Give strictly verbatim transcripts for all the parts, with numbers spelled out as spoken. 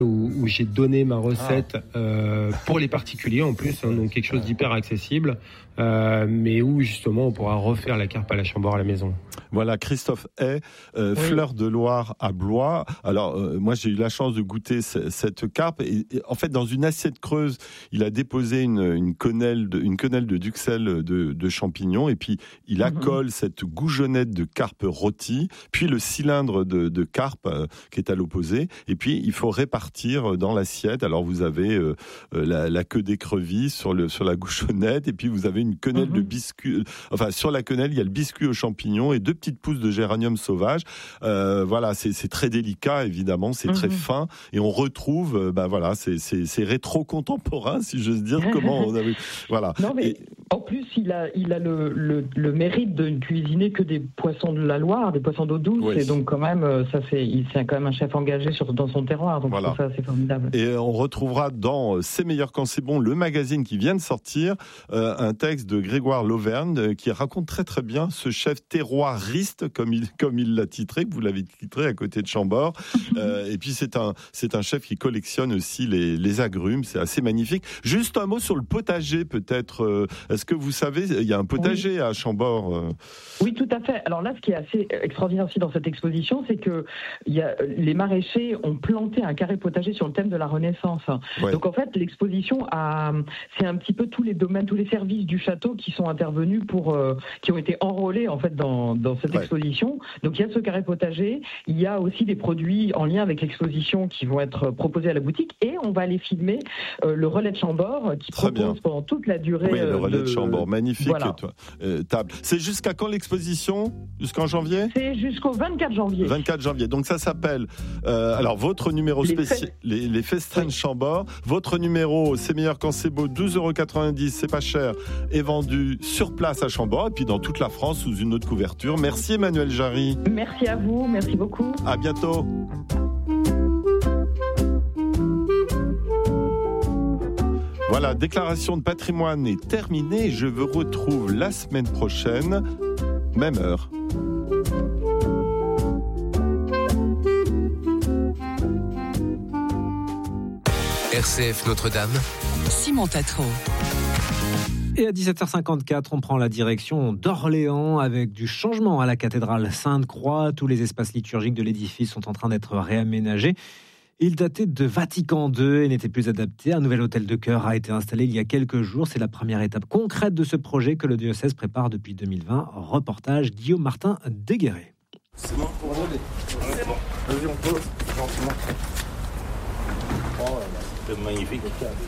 où, où j'ai donné ma recette ah. euh, pour les particuliers en plus, hein, donc quelque chose d'hyper accessible, euh, mais où justement on pourra refaire la carpe à la Chambord à la maison. Voilà, Christophe Hay, euh, oui. Fleur de Loire à Blois. Alors, euh, moi, j'ai eu la chance de goûter c- cette carpe. Et, et, en fait, dans une assiette creuse, il a déposé une, une quenelle de, une quenelle de duxelles de, de champignons. Et puis, il accole mm-hmm. cette goujonnette de carpe rôtie, puis le cylindre de, de carpe euh, qui est à l'opposé. Et puis, il faut répartir dans l'assiette. Alors, vous avez euh, la, la queue d'écrevisse sur, le, sur la goujonnette. Et puis, vous avez une quenelle mm-hmm. de biscuit. Enfin, sur la quenelle, il y a le biscuit aux champignons et deux petites pousses de géranium sauvage. Euh, voilà, c'est, c'est très délicat, évidemment, c'est mmh. très fin, et on retrouve, euh, bah voilà, c'est, c'est, c'est rétro-contemporain, si j'ose dire, comment on a vu. Voilà. Non, mais et... en plus, il a, il a le, le, le mérite de ne cuisiner que des poissons de la Loire, des poissons d'eau douce, oui. et donc quand même, ça c'est, il, c'est quand même un chef engagé sur, dans son terroir, donc voilà. Ça c'est formidable. Et on retrouvera dans C'est meilleur quand c'est bon, le magazine qui vient de sortir, euh, un texte de Grégoire Lauvergne euh, qui raconte très très bien ce chef terroir comme il, comme il l'a titré, que vous l'avez titré à côté de Chambord. Euh, et puis c'est un, c'est un chef qui collectionne aussi les, les agrumes, c'est assez magnifique. Juste un mot sur le potager peut-être. Euh, est-ce que vous savez, il y a un potager oui. à Chambord euh... Oui, tout à fait. Alors là, ce qui est assez extraordinaire aussi dans cette exposition, c'est que il y a, les maraîchers ont planté un carré potager sur le thème de la Renaissance. Ouais. Donc en fait, l'exposition a, c'est un petit peu tous les domaines, tous les services du château qui sont intervenus pour, euh, qui ont été enrôlés en fait dans, dans cette ouais. exposition. Donc il y a ce carré potager, il y a aussi des produits en lien avec l'exposition qui vont être proposés à la boutique, et on va aller filmer euh, le relais de Chambord qui Très propose bien. pendant toute la durée. Oui, le relais de, de Chambord, magnifique. Voilà. Toi, euh, table. C'est jusqu'à quand l'exposition ? Jusqu'en janvier ? C'est jusqu'au vingt-quatre janvier. vingt-quatre janvier. Donc ça s'appelle, euh, alors votre numéro spécial, les, fe- les, les festins oui. de Chambord. Votre numéro, c'est meilleur quand c'est beau, douze euros quatre-vingt-dix, c'est pas cher, est vendu sur place à Chambord et puis dans toute la France sous une autre couverture. Merci Emmanuel Jarry. Merci à vous, merci beaucoup. À bientôt. Voilà, déclaration de patrimoine est terminée. Je vous retrouve la semaine prochaine, même heure. R C F Notre-Dame, Simon Tatro. Et à dix-sept heures cinquante-quatre, on prend la direction d'Orléans avec du changement à la cathédrale Sainte-Croix. Tous les espaces liturgiques de l'édifice sont en train d'être réaménagés. Il datait de Vatican deux et n'était plus adapté. Un nouvel hôtel de chœur a été installé il y a quelques jours. C'est la première étape concrète de ce projet que le diocèse prépare depuis deux mille vingt. Reportage Guillaume Martin Déguerré. C'est bon pour aujourd'hui. C'est bon. Vas-y, on pose gentiment. Oh, c'est magnifique.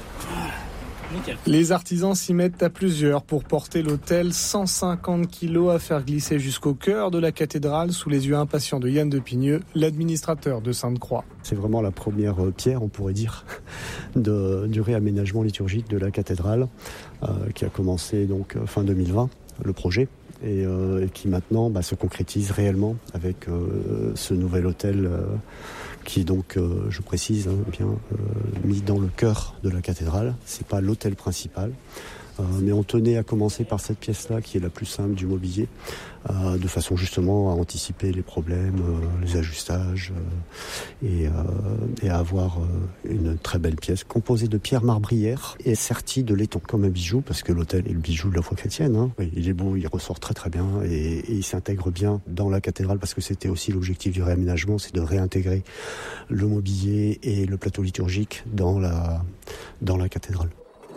Les artisans s'y mettent à plusieurs pour porter l'autel, cent cinquante kilos à faire glisser jusqu'au cœur de la cathédrale sous les yeux impatients de Yann de Pigneux, l'administrateur de Sainte-Croix. C'est vraiment la première pierre, on pourrait dire, de, du réaménagement liturgique de la cathédrale euh, qui a commencé donc fin deux mille vingt, le projet. Et, euh, et qui maintenant bah, se concrétise réellement avec euh, ce nouvel hôtel euh, qui est donc, euh, je précise, hein, bien euh, mis dans le cœur de la cathédrale. C'est pas l'hôtel principal, euh, mais on tenait à commencer par cette pièce-là qui est la plus simple du mobilier, euh, de façon justement à anticiper les problèmes, euh, les ajustages euh, et, euh, et à avoir euh, une très belle pièce composée de pierres marbrières et sertie de laiton comme un bijou, parce que l'autel est le bijou de la foi chrétienne. Hein. Oui, il est beau, il ressort très très bien et, et il s'intègre bien dans la cathédrale, parce que c'était aussi l'objectif du réaménagement, c'est de réintégrer le mobilier et le plateau liturgique dans la, dans la cathédrale.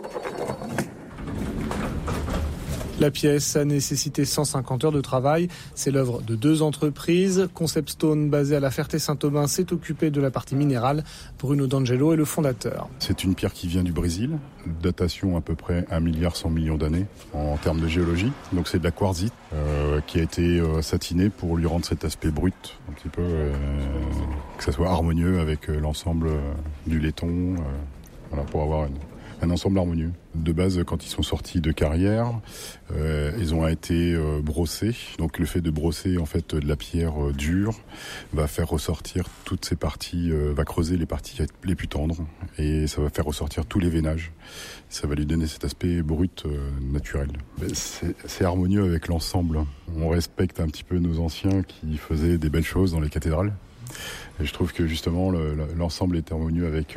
La pièce a nécessité cent cinquante heures de travail. C'est l'œuvre de deux entreprises. Concept Stone, basé à la Ferté-Saint-Aubin, s'est occupé de la partie minérale. Bruno D'Angelo est le fondateur. C'est une pierre qui vient du Brésil, datation à peu près un milliard cent millions d'années en termes de géologie. Donc c'est de la quartzite euh, qui a été euh, satinée pour lui rendre cet aspect brut, un petit peu, euh, que ça soit harmonieux avec euh, l'ensemble euh, du laiton, euh, voilà, pour avoir une... un ensemble harmonieux. De base, quand ils sont sortis de carrière, euh, ils ont été euh, brossés. Donc le fait de brosser en fait de la pierre euh, dure va faire ressortir toutes ces parties, euh, va creuser les parties les plus tendres, et ça va faire ressortir tous les veinages. Ça va lui donner cet aspect brut euh, naturel. C'est, c'est harmonieux avec l'ensemble. On respecte un petit peu nos anciens qui faisaient des belles choses dans les cathédrales. Et je trouve que justement le, l'ensemble est revenu avec